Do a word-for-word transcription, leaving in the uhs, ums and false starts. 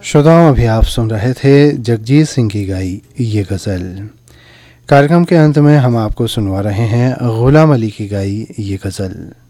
श्रोताओं, अभी आप सुन रहे थे जगजीत सिंह की गाई ये गज़ल। कार्यक्रम के अंत में हम आपको सुनवा रहे हैं गुलाम अली की गाई ये गज़ल।